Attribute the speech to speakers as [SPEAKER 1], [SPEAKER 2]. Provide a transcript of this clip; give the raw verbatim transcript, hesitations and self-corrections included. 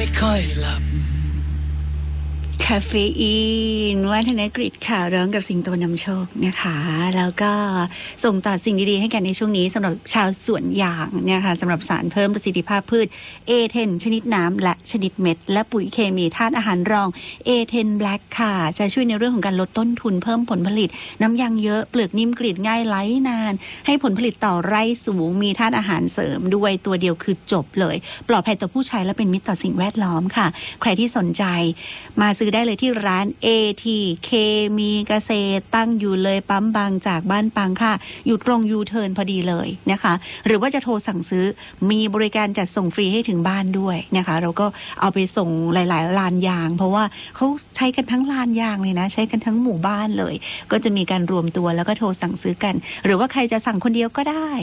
[SPEAKER 1] ค่อยหลับ
[SPEAKER 2] คาเฟอีนวัฒนกฤษค่ะร้องกับสิงโตนำโชคนะคะแล้วก็ส่งต่อสิ่งดีๆให้กันในช่วงนี้สำหรับชาวสวนยางเนี่ยค่ะสำหรับสารเพิ่มประสิทธิภาพพืช เอ เท็น ชนิดน้ำและชนิดเม็ดและปุ๋ยเคมีธาตุอาหารรอง เอ เท็น Black ค่ะจะช่วยในเรื่องของการลดต้นทุนเพิ่มผลผลิตน้ำยางเยอะเปลือกนิ่มกรีดง่ายไหลนานให้ผลผลิตต่อไร่สูงมีธาตุอาหารเสริมด้วยตัวเดียวคือจบเลยปลอดภัยต่อผู้ใช้และเป็นมิตรต่อสิ่งแวดล้อมค่ะใครที่สนใจมาซื้อได้เลยที่ร้าน เอ ที เคมีเกษตรตั้งอยู่เลยปั๊มบางจากบ้านปังค่ะอยู่ตรงยูเทิร์นพอดีเลยนะคะหรือว่าจะโทรสั่งซื้อมีบริการจัดส่งฟรีให้ถึงบ้านด้วยนะคะเราก็เอาไปส่งหลายๆลานยางเพราะว่าเขาใช้กันทั้งลานยางเลยนะใช้กันทั้งหมู่บ้านเลยก็จะมีการรวมตัวแล้วก็โทรสั่งซื้อกันหรือว่าใครจะสั่งคนเดียวก็ได้